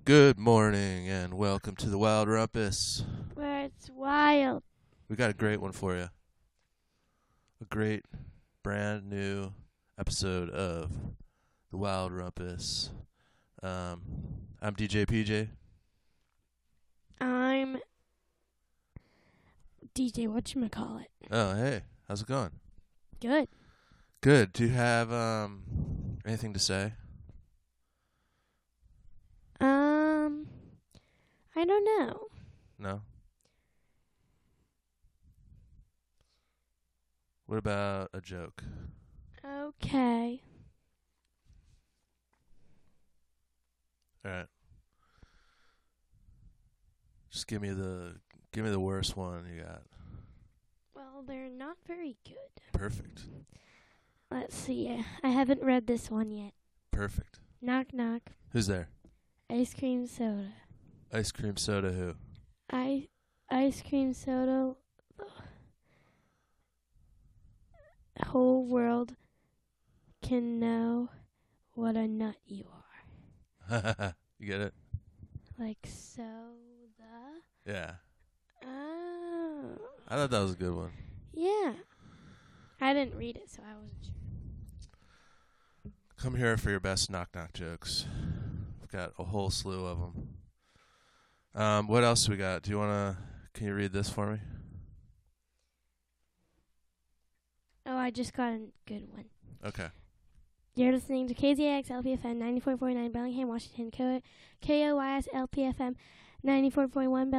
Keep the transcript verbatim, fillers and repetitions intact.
Good morning and welcome to the Wild Rumpus. Where it's wild. We got a great one for you. A great, brand new episode of the Wild Rumpus. Um, I'm D J P J. I'm D J whatchamacallit. Oh, hey, how's it going? Good. Good. Do you have um anything to say? Um, I don't know. No? What about a joke? Okay. All right. Just give me the give me the worst one you got. Well, they're not very good. Perfect. Let's see. I haven't read this one yet. Perfect. Knock, knock. Who's there? Ice cream soda. Ice cream soda who? I, ice cream soda. The whole world can know what a nut you are. You get it? Like soda. Yeah. Oh. I thought that was a good one. Yeah. I didn't read it, so I wasn't sure. Come here for your best knock-knock jokes. We've got a whole slew of them. Um, what else do we got? Do you want to... Can you read this for me? Oh, I just got a good one. Okay. You're listening to K Z X L P F M ninety-four point nine Bellingham, Washington, K O Y S L P F M ninety-four point one